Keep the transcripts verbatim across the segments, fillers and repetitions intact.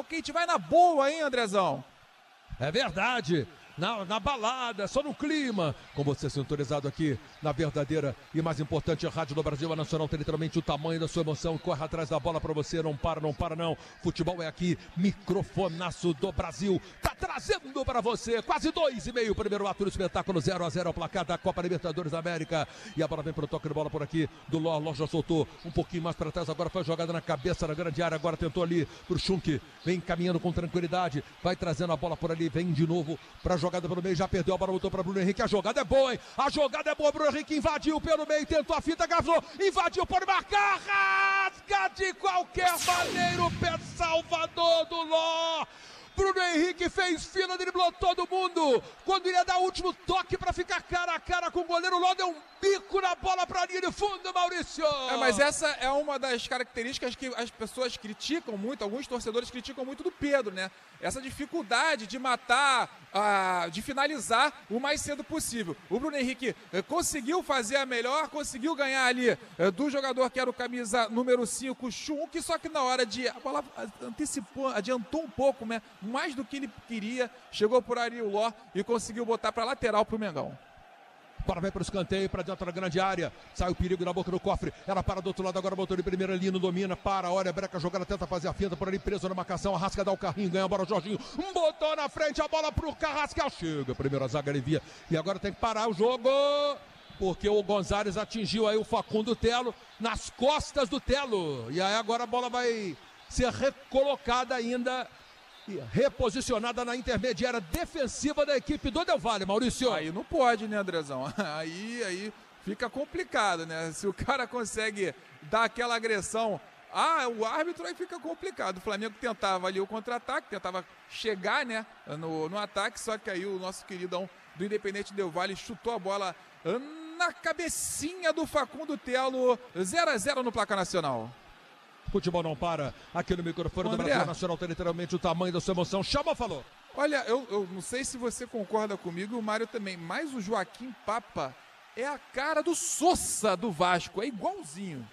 que a gente vai na boa, hein, Andrezão? É verdade. Na, na balada, só no clima, com você sintonizado aqui na verdadeira e mais importante Rádio do Brasil, a Nacional tem literalmente o tamanho da sua emoção, corre atrás da bola pra você, não para, não para não, futebol é aqui, microfonaço do Brasil, tá trazendo pra você, quase dois e meio, primeiro ato do espetáculo, zero a zero, ao placar da Copa Libertadores da América, e a bola vem pro toque de bola por aqui, do Ló, Ló já soltou um pouquinho mais pra trás, agora foi jogada na cabeça da grande área, agora tentou ali pro Schunk, vem caminhando com tranquilidade, vai trazendo a bola por ali, vem de novo pra jogada pelo meio, já perdeu a bola, voltou para Bruno Henrique, a jogada é boa, hein? A jogada é boa, Bruno Henrique invadiu pelo meio, tentou a fita, gravou, invadiu, pode marcar, rasga de qualquer maneira o pé salvador do Ló. Bruno Henrique fez fila, driblou todo mundo. Quando ele ia dar o último toque para ficar cara a cara com o goleiro, o Ló deu um bico na bola para a linha de fundo, Maurício. É, mas essa é uma das características que as pessoas criticam muito, alguns torcedores criticam muito do Pedro, né? Essa dificuldade de matar, uh, de finalizar o mais cedo possível. O Bruno Henrique uh, conseguiu fazer a melhor, conseguiu ganhar ali uh, do jogador que era o camisa número cinco, Schunk, só que na hora de... A bola antecipou, adiantou um pouco, né? Mais do que ele queria, chegou por ali o Ló e conseguiu botar para lateral pro Mengão. Para vai para o escanteio, para dentro da grande área, sai o perigo na boca do cofre, ela para do outro lado, agora botou de primeira linha, não domina, para, olha, breca, jogada, tenta fazer a finta, por ali preso na marcação, Arrasca dá o carrinho, ganha a bola, o Jorginho, botou na frente a bola pro Carrascal, chega, primeira zaga alivia, e agora tem que parar o jogo, porque o Gonzalez atingiu aí o Facundo Telo, nas costas do Telo, e aí agora a bola vai ser recolocada ainda, reposicionada na intermediária defensiva da equipe do Del Valle, Maurício. Aí não pode, né, Andrezão? Aí, aí fica complicado, né? Se o cara consegue dar aquela agressão, ah, o árbitro, aí fica complicado. O Flamengo tentava ali o contra-ataque, tentava chegar, né, no, no ataque, só que aí o nosso queridão do Independente Del Valle chutou a bola na cabecinha do Facundo Telo, zero a zero no placar nacional. Futebol não para, aqui no microfone do Brasil Nacional tem literalmente o tamanho da sua emoção. Chama, falou. Olha, eu, eu não sei se você concorda comigo, o Mário também, mas o Joaquim Papa é a cara do Sosa do Vasco, é igualzinho.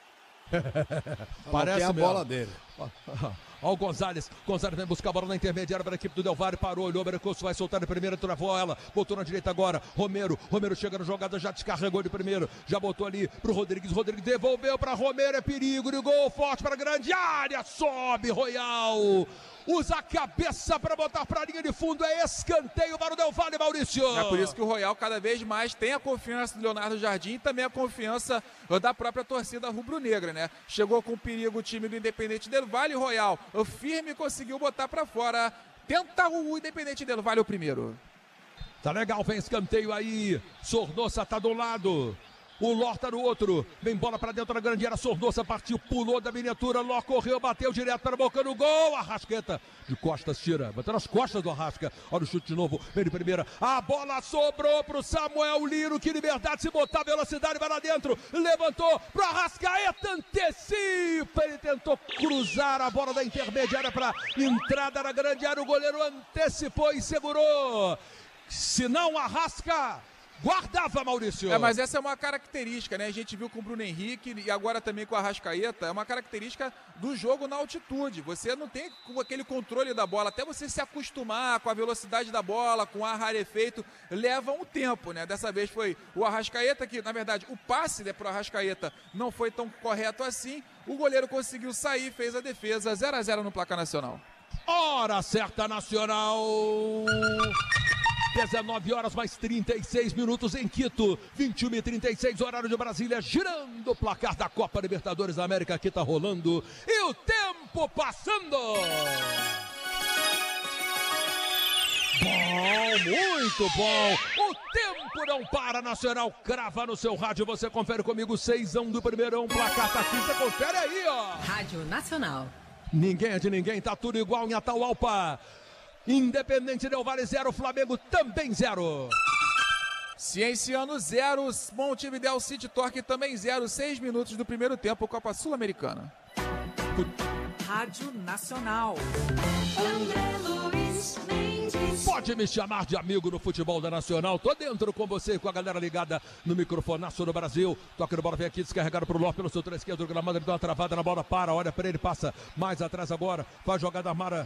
Parece a bola dele. Olha o Gonzalez, Gonzalez vem buscar a bola na intermediária para a equipe do Del Valle, parou, olhou, Berecoso vai soltar de primeira, travou ela, botou na direita agora, Romero, Romero chega na jogada, já descarregou de primeiro, já botou ali pro Rodrigues, Rodrigues devolveu para Romero, é perigo de gol, forte para a grande área, sobe Royal, usa a cabeça para botar para a linha de fundo, é escanteio para o Del Valle, Maurício. É por isso que o Royal cada vez mais tem a confiança do Leonardo Jardim e também a confiança da própria torcida rubro-negra, né? Chegou com perigo o time do Independente Del Valle, o Royal o firme conseguiu botar pra fora. Tenta o Independente Del Valle o primeiro. Tá legal, vem escanteio aí. Sornosa tá do lado. O Ló tá do outro. Vem bola pra dentro da grande área. Sornosa partiu, pulou da miniatura. Ló correu, bateu direto para a boca do gol. Arrasqueta de costas tira. Bateu nas costas do Arrasca. Olha o chute de novo. Vem de primeira. A bola sobrou pro Samuel Lino. Que liberdade, se botar velocidade, vai lá dentro. Levantou pro Arrascaeta. Antecipa. Ele tentou cruzar a bola da intermediária para entrada na grande área. O goleiro antecipou e segurou. Se não Arrasca, guardava, Maurício. É, mas essa é uma característica, né? A gente viu com o Bruno Henrique e agora também com a Arrascaeta. É uma característica do jogo na altitude. Você não tem aquele controle da bola. Até você se acostumar com a velocidade da bola, com o ar rarefeito, leva um tempo, né? Dessa vez foi o Arrascaeta que, na verdade, o passe, né, pro Arrascaeta não foi tão correto assim. O goleiro conseguiu sair, fez a defesa. zero a zero no placar nacional. Hora certa, Nacional. dezenove horas mais trinta e seis minutos em Quito, vinte e uma e trinta e seis, horário de Brasília, girando o placar da Copa Libertadores da América, aqui tá rolando, e o tempo passando! Bom, muito bom, o tempo não para, Nacional, crava no seu rádio, você confere comigo, seisão do primeirão, placar tá aqui, você confere aí, ó! Rádio Nacional. Ninguém é de ninguém, tá tudo igual em Atahualpa. Independente Del Valle zero, Flamengo também zero. Cienciano zero, Montevidéu City Torque também zero. Seis minutos do primeiro tempo, Copa Sul-Americana. Rádio Nacional. André Luiz Mendes. Pode me chamar de amigo no futebol da Nacional. Tô dentro com você e com a galera ligada no microfonaço do Brasil. Toque de bola, vem aqui, descarregado pro Ló, pelo seu três esquerdo, o gramado, ele dá uma travada na bola, para, olha pra ele, passa mais atrás agora, faz jogada armada